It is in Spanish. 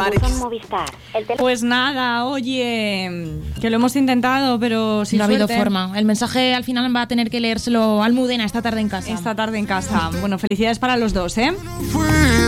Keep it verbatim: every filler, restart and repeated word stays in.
Movistar. Movistar. El tel- Pues nada, oye, que lo hemos intentado, pero sin no ha suerte. habido forma. El mensaje al final va a tener que leérselo Almudena esta tarde en casa. Esta tarde en casa. Bueno, felicidades para los dos, ¿eh?